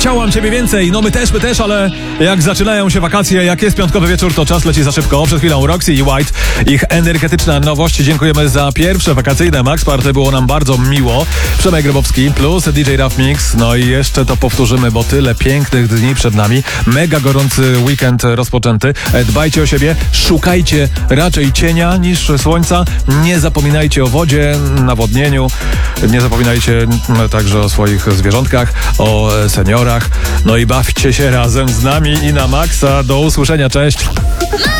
Chciałam ciebie więcej. No my też, ale jak zaczynają się wakacje, jak jest piątkowy wieczór, to czas leci za szybko. Przed chwilą Roxy i White, ich energetyczna nowość. Dziękujemy za pierwsze wakacyjne Max Party, było nam bardzo miło. Przemek Grabowski plus DJ Rough Mix. No i jeszcze to powtórzymy, bo tyle pięknych dni przed nami. Mega gorący weekend rozpoczęty. Dbajcie o siebie, szukajcie raczej cienia niż słońca. Nie zapominajcie o wodzie, nawodnieniu. Nie zapominajcie także o swoich zwierzątkach, o seniorach. No i bawcie się razem z nami i na maksa. Do usłyszenia, cześć!